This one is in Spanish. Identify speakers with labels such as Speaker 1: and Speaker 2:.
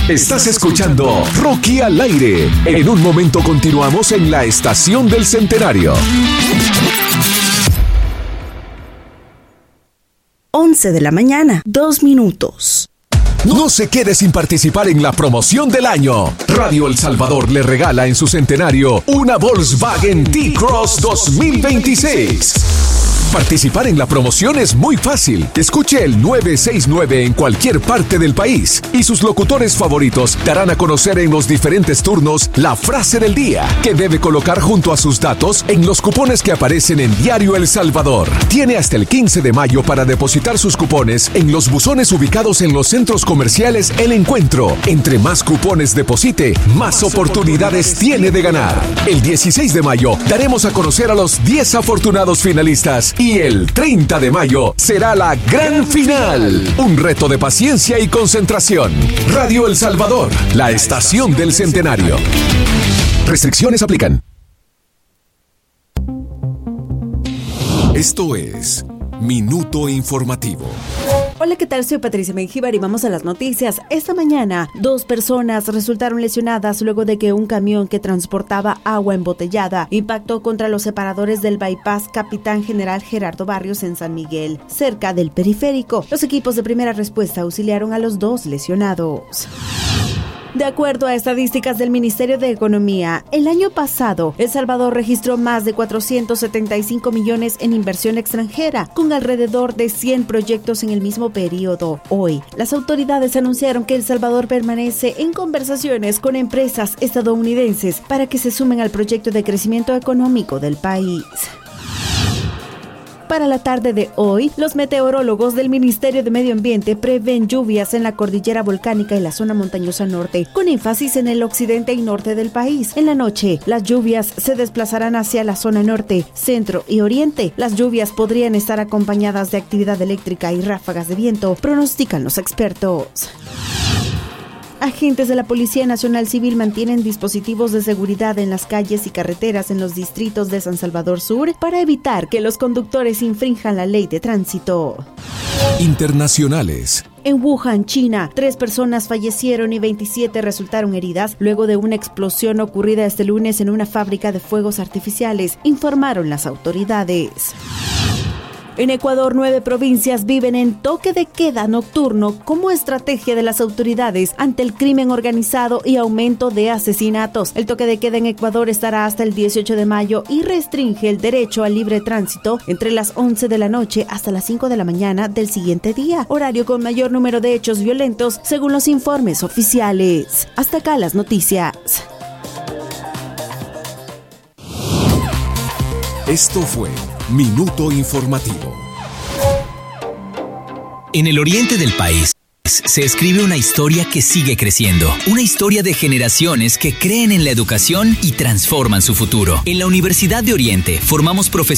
Speaker 1: Estás escuchando Rocky al aire. En un momento continuamos en la Estación del Centenario.
Speaker 2: 11 de la mañana, 2 minutos.
Speaker 1: No se quede sin participar en la promoción del año. Radio El Salvador le regala en su centenario una Volkswagen T-Cross 2026. Participar en la promoción es muy fácil. Escuche el 969 en cualquier parte del país y sus locutores favoritos darán a conocer en los diferentes turnos la frase del día que debe colocar junto a sus datos en los cupones que aparecen en Diario El Salvador. Tiene hasta el 15 de mayo para depositar sus cupones en los buzones ubicados en los centros comerciales El Encuentro. Entre más cupones deposite, más oportunidades tiene de ganar. El 16 de mayo daremos a conocer a los 10 afortunados finalistas. Y el 30 de mayo será la gran final. Un reto de paciencia y concentración. Radio El Salvador, la estación del centenario. Restricciones aplican. Esto es Minuto Informativo.
Speaker 2: Hola, ¿qué tal? Soy Patricia Mengíbar y vamos a las noticias. Esta mañana, 2 personas resultaron lesionadas luego de que un camión que transportaba agua embotellada impactó contra los separadores del bypass Capitán General Gerardo Barrios en San Miguel, cerca del periférico. Los equipos de primera respuesta auxiliaron a los 2 lesionados. De acuerdo a estadísticas del Ministerio de Economía, el año pasado, El Salvador registró más de 475 millones en inversión extranjera, con alrededor de 100 proyectos en el mismo periodo. Hoy, las autoridades anunciaron que El Salvador permanece en conversaciones con empresas estadounidenses para que se sumen al proyecto de crecimiento económico del país. Para la tarde de hoy, los meteorólogos del Ministerio de Medio Ambiente prevén lluvias en la cordillera volcánica y la zona montañosa norte, con énfasis en el occidente y norte del país. En la noche, las lluvias se desplazarán hacia la zona norte, centro y oriente. Las lluvias podrían estar acompañadas de actividad eléctrica y ráfagas de viento, pronostican los expertos. Agentes de la Policía Nacional Civil mantienen dispositivos de seguridad en las calles y carreteras en los distritos de San Salvador Sur para evitar que los conductores infrinjan la ley de tránsito.
Speaker 1: Internacionales.
Speaker 2: En Wuhan, China, 3 personas fallecieron y 27 resultaron heridas luego de una explosión ocurrida este lunes en una fábrica de fuegos artificiales, informaron las autoridades. En Ecuador, 9 provincias viven en toque de queda nocturno como estrategia de las autoridades ante el crimen organizado y aumento de asesinatos. El toque de queda en Ecuador estará hasta el 18 de mayo y restringe el derecho al libre tránsito entre las 11 de la noche hasta las 5 de la mañana del siguiente día, horario con mayor número de hechos violentos según los informes oficiales. Hasta acá las noticias.
Speaker 1: Esto fue Minuto Informativo.
Speaker 3: En el oriente del país se escribe una historia que sigue creciendo. Una historia de generaciones que creen en la educación y transforman su futuro. En la Universidad de Oriente formamos profesionales